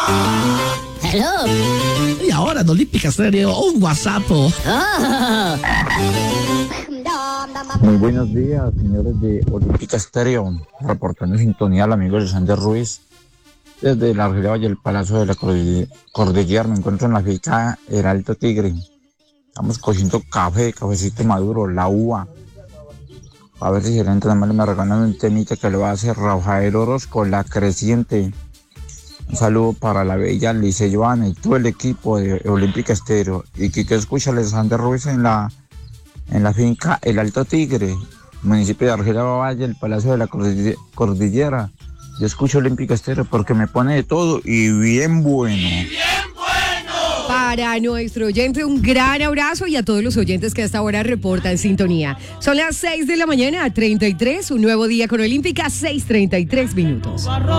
Hello. Y ahora en Olímpica Estéreo, un WhatsApp. Oh. Muy buenos días, señores de Olímpica Estéreo. Reportando sintonía al amigo Alexander Ruiz. Desde la Argelia Valle del Palacio de la Cordillera me encuentro en la finca El Alto Tigre. Estamos cogiendo cafecito maduro, la uva. A ver si gerente además me regalan un temita que le va a hacer Rafael Orozco, La Creciente. Un saludo para la bella Lice Joana y todo el equipo de Olímpica Estéreo. Y que escucha a Alexander Ruiz en la finca El Alto Tigre, municipio de Argelia Valle, el Palacio de la Cordillera. Yo escucho Olímpica Estéreo porque me pone de todo y bien bueno. Para nuestro oyente, un gran abrazo y a todos los oyentes que hasta ahora reportan sintonía. Son las 6 de la mañana, 33, un nuevo día con Olímpica, 6:33 minutos.